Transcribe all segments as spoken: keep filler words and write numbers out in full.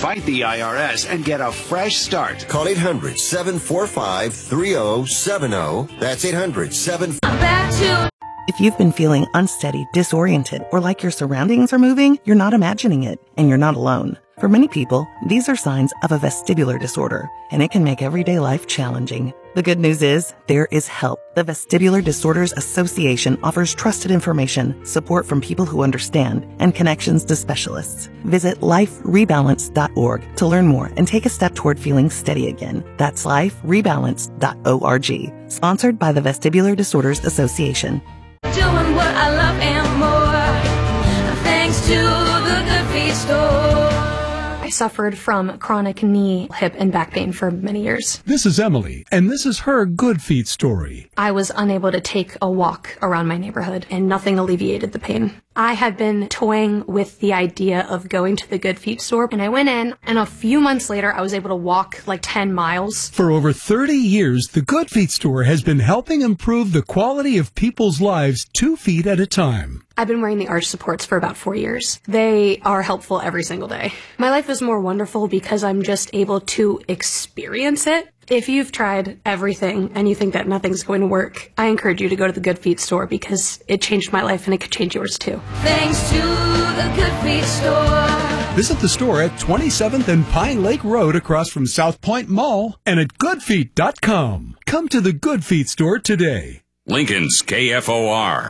fight the I R S and get a fresh start. Call eight hundred, seven four five, three zero seven zero. That's eight hundred, seven four five. If you've been feeling unsteady, disoriented, or like your surroundings are moving, you're not imagining it, and you're not alone. For many people, these are signs of a vestibular disorder, and it can make everyday life challenging. The good news is, there is help. The Vestibular Disorders Association offers trusted information, support from people who understand, and connections to specialists. Visit life rebalance dot org to learn more and take a step toward feeling steady again. That's life rebalance dot org. Sponsored by the Vestibular Disorders Association. Doing what I love and more, thanks to the Good Feet Store. I suffered from chronic knee, hip, and back pain for many years. This is Emily, and this is her Good Feet story. I was unable to take a walk around my neighborhood, and nothing alleviated the pain. I had been toying with the idea of going to the Good Feet store, and I went in, and a few months later, I was able to walk like ten miles. For over thirty years, the Good Feet store has been helping improve the quality of people's lives two feet at a time. I've been wearing the arch supports for about four years. They are helpful every single day. My life is more wonderful because I'm just able to experience it. If you've tried everything and you think that nothing's going to work, I encourage you to go to the Good Feet store because it changed my life and it could change yours too. Thanks to the Good Feet store. Visit the store at twenty-seventh and Pine Lake Road across from South Point Mall and at good feet dot com. Come to the Good Feet store today. Lincoln's K F O R.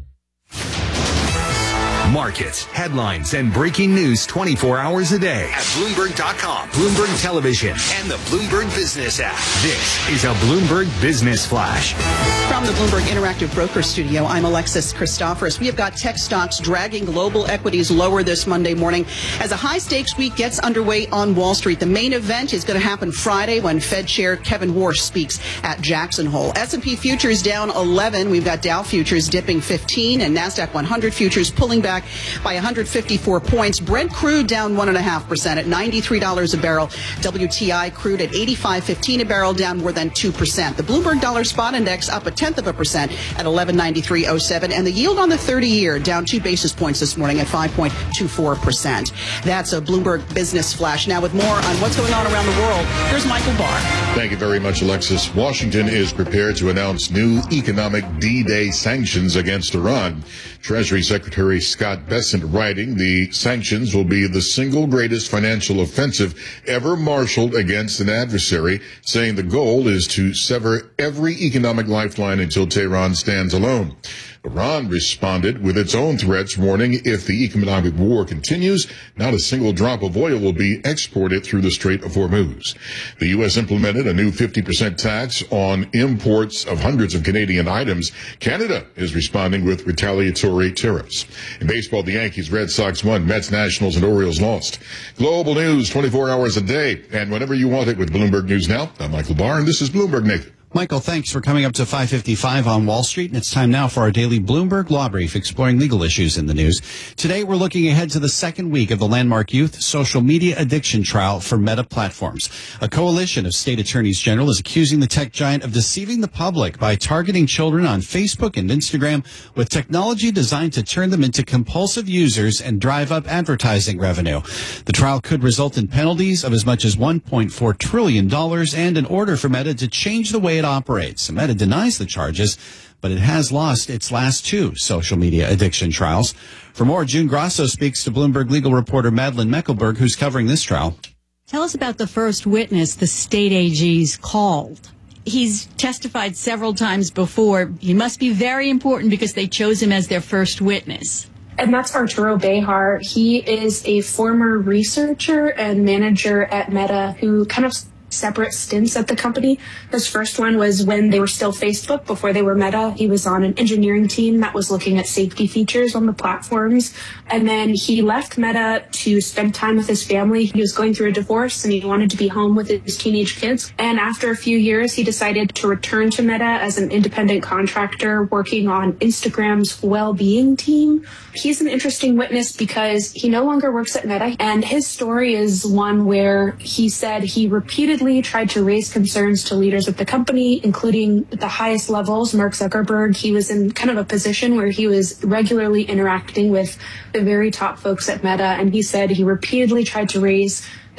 Markets, headlines, and breaking news twenty-four hours a day at Bloomberg dot com, Bloomberg Television, and the Bloomberg Business app. This is a Bloomberg Business Flash. From the Bloomberg Interactive Broker Studio, I'm Alexis Christoforous. We have got tech stocks dragging global equities lower this Monday morning as a high-stakes week gets underway on Wall Street. The main event is going to happen Friday when Fed Chair Kevin Warsh speaks at Jackson Hole. S and P futures down eleven. We've got Dow futures dipping fifteen and NASDAQ one hundred futures pulling back by one hundred fifty-four points. Brent crude down one point five percent at ninety-three dollars a barrel. W T I crude at eighty-five fifteen a barrel, down more than two percent. The Bloomberg Dollar Spot Index up a tenth of a percent at eleven ninety-three oh seven. And the yield on the thirty-year down two basis points this morning at five point two four percent. That's a Bloomberg Business Flash. Now with more on what's going on around the world, here's Michael Barr. Thank you very much, Alexis. Washington is prepared to announce new economic D-Day sanctions against Iran. Treasury Secretary Scott Bessent writing, the sanctions will be the single greatest financial offensive ever marshaled against an adversary, saying the goal is to sever every economic lifeline until Tehran stands alone. Iran responded with its own threats, warning if the economic war continues, not a single drop of oil will be exported through the Strait of Hormuz. The U S implemented a new fifty percent tax on imports of hundreds of Canadian items. Canada is responding with retaliatory tariffs. In baseball, the Yankees, Red Sox won, Mets, Nationals, and Orioles lost. Global news twenty-four hours a day, and whenever you want it with Bloomberg News Now. I'm Michael Barr, and this is Bloomberg Nathan. Michael, thanks for coming up to five fifty-five on Wall Street. And it's time now for our daily Bloomberg Law Brief, exploring legal issues in the news. Today, we're looking ahead to the second week of the landmark youth social media addiction trial for Meta Platforms. A coalition of state attorneys general is accusing the tech giant of deceiving the public by targeting children on Facebook and Instagram with technology designed to turn them into compulsive users and drive up advertising revenue. The trial could result in penalties of as much as one point four trillion dollars and an order for Meta to change the way it operates. Meta denies the charges, but it has lost its last two social media addiction trials. For more, June Grasso speaks to Bloomberg legal reporter Madeline Meckelberg, who's covering this trial. Tell us about the first witness the state A G's called. He's testified several times before. He must be very important because they chose him as their first witness. And that's Arturo Behar. He is a former researcher and manager at Meta who kind of separate stints at the company. His first one was when they were still Facebook, before they were Meta. He was on an engineering team that was looking at safety features on the platforms. And then he left Meta to spend time with his family. He was going through a divorce and he wanted to be home with his teenage kids. And after a few years, he decided to return to Meta as an independent contractor working on Instagram's well-being team. He's an interesting witness because he no longer works at Meta. And his story is one where he said he repeatedly tried to raise concerns to leaders at the company, including the highest levels, Mark Zuckerberg. He was in kind of a position where he was regularly interacting with the very top folks at Meta. And he said he repeatedly tried to raise